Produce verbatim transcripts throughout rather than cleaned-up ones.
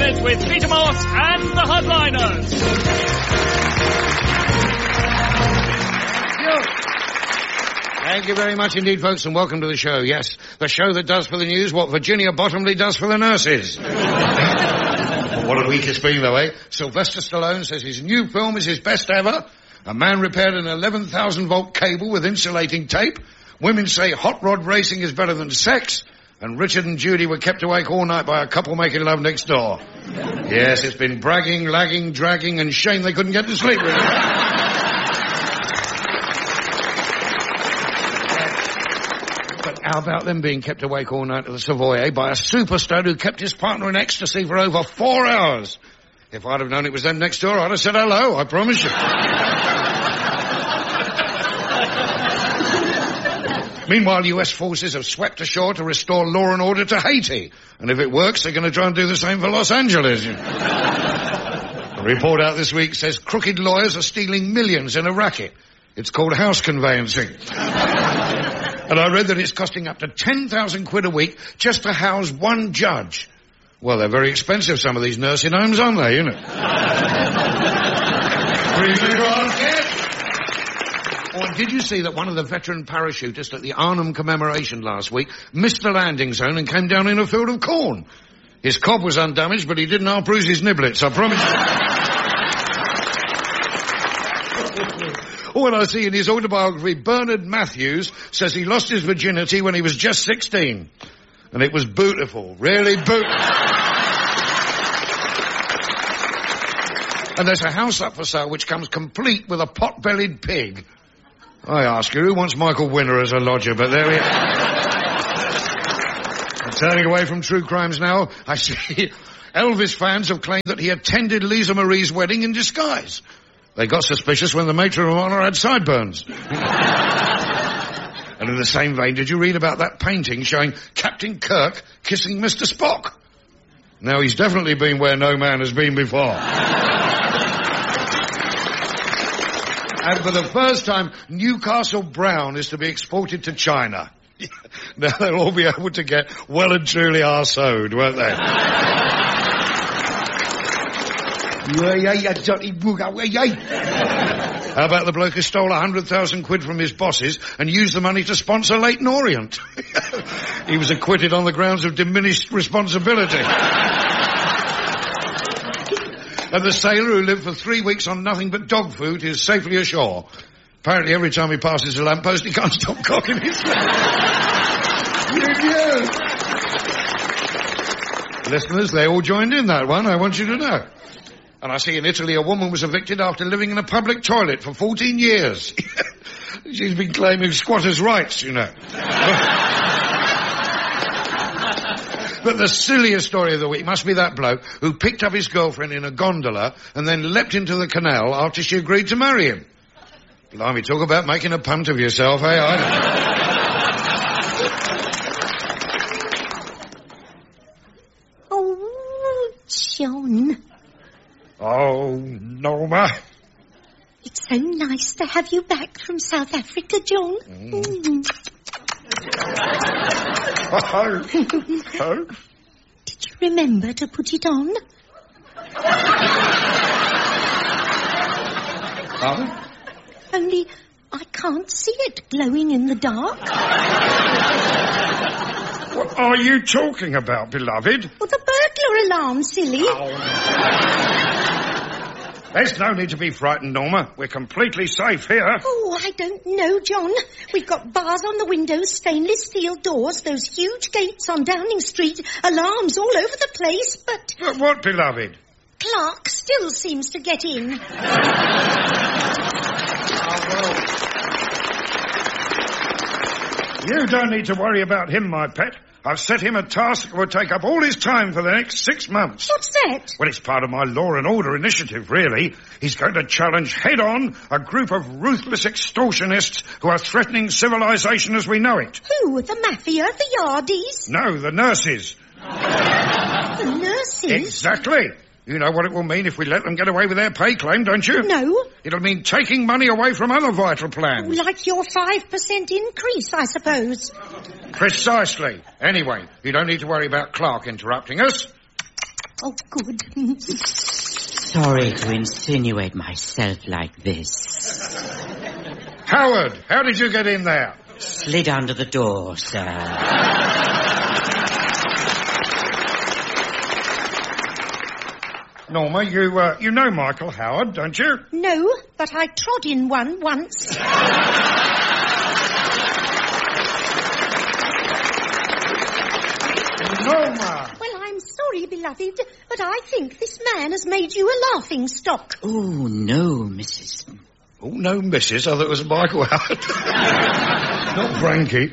Minute with Peter Moss and the Headliners. Thank you very much indeed, folks, and welcome to the show. Yes, the show that does for the news what Virginia Bottomley does for the nurses. What a week it's been, though, eh? Sylvester Stallone says his new film is his best ever. A man repaired an eleven thousand volt cable with insulating tape. Women say hot rod racing is better than sex. And Richard and Judy were kept awake all night by a couple making love next door. Yes, it's been bragging, lagging, dragging, and shame they couldn't get to sleep with it. But how about them being kept awake all night at the Savoy, eh? By a super stud who kept his partner in ecstasy for over four hours. If I'd have known it was them next door, I'd have said hello, I promise you. Meanwhile, U S forces have swept ashore to restore law and order to Haiti. And if it works, they're going to try and do the same for Los Angeles. A report out this week says crooked lawyers are stealing millions in a racket. It's called house conveyancing. And I read that it's costing up to ten thousand quid a week just to house one judge. Well, they're very expensive, some of these nursing homes, aren't they, you know? Or did you see that one of the veteran parachutists at the Arnhem commemoration last week missed the landing zone and came down in a field of corn? His cob was undamaged, but he didn't half-bruise his niblets, I promise you. Well, I see in his autobiography, Bernard Matthews says he lost his virginity when he was just sixteen. And it was beautiful, really beautiful. And there's a house up for sale which comes complete with a pot-bellied pig. I ask you, who wants Michael Winner as a lodger? But there we are. I'm turning away from true crimes now. I see Elvis fans have claimed that he attended Lisa Marie's wedding in disguise. They got suspicious when the matron of honour had sideburns. And in the same vein, did you read about that painting showing Captain Kirk kissing Mister Spock? Now, he's definitely been where no man has been before. And for the first time, Newcastle Brown is to be exported to China. Now they'll all be able to get well and truly arse-owed, won't they? How about the bloke who stole a hundred thousand quid from his bosses and used the money to sponsor Leyton Orient? He was acquitted on the grounds of diminished responsibility. And the sailor who lived for three weeks on nothing but dog food is safely ashore. Apparently every time he passes a lamppost, he can't stop cocking his Listeners, they all joined in that one, I want you to know. And I see in Italy a woman was evicted after living in a public toilet for fourteen years. She's been claiming squatters' rights, you know. But the silliest story of the week must be that bloke who picked up his girlfriend in a gondola and then leapt into the canal after she agreed to marry him. Blimey, talk about making a punt of yourself, eh? I don't... Oh, John. Oh, Norma. It's so nice to have you back from South Africa, John. Mm. Mm. Oh. Oh. Did you remember to put it on? Oh? Only I can't see it glowing in the dark. What are you talking about, beloved? Well, the burglar alarm, silly. Oh. There's no need to be frightened, Norma. We're completely safe here. Oh, I don't know, John. We've got bars on the windows, stainless steel doors, those huge gates on Downing Street, alarms all over the place, but... But what, beloved? Clark still seems to get in. Oh, well. You don't need to worry about him, my pet. I've set him a task that will take up all his time for the next six months. What's that? Well, it's part of my law and order initiative, really. He's going to challenge head-on a group of ruthless extortionists who are threatening civilization as we know it. Who? The mafia? The yardies? No, the nurses. The nurses? Exactly. You know what it will mean if we let them get away with their pay claim, don't you? No. It'll mean taking money away from other vital plans. Like your five percent increase, I suppose. Precisely. Anyway, you don't need to worry about Clark interrupting us. Oh, good. Sorry to insinuate myself like this. Howard, how did you get in there? Slid under the door, sir. Norma, you, uh, you know Michael Howard, don't you? No, but I trod in one once. Norma! Well, I'm sorry, beloved, but I think this man has made you a laughing stock. Oh, no, Missus Oh, no, Missus I thought it was Michael Howard. Not Frankie.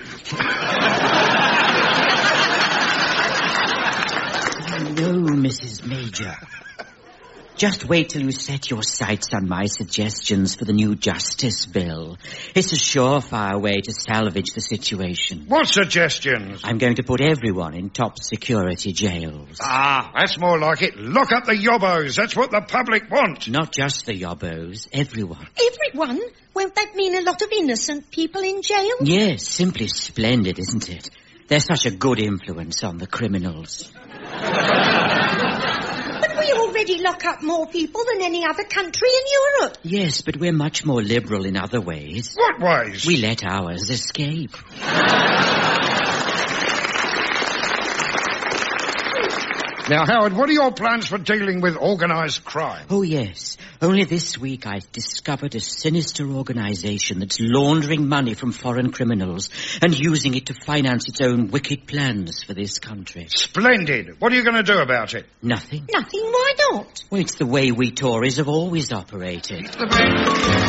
No, Missus Major. Just wait till you set your sights on my suggestions for the new Justice Bill. It's a surefire way to salvage the situation. What suggestions? I'm going to put everyone in top security jails. Ah, that's more like it. Lock up the yobbos. That's what the public want. Not just the yobbos, everyone. Everyone? Won't that mean a lot of innocent people in jail? Yes, simply splendid, isn't it? They're such a good influence on the criminals. But we already lock up more people than any other country in Europe. Yes, but we're much more liberal in other ways. What ways? We let ours escape. Now, Howard, what are your plans for dealing with organised crime? Oh, yes. Only this week I discovered a sinister organisation that's laundering money from foreign criminals and using it to finance its own wicked plans for this country. Splendid. What are you going to do about it? Nothing. Nothing, why not? Well, it's the way we Tories have always operated.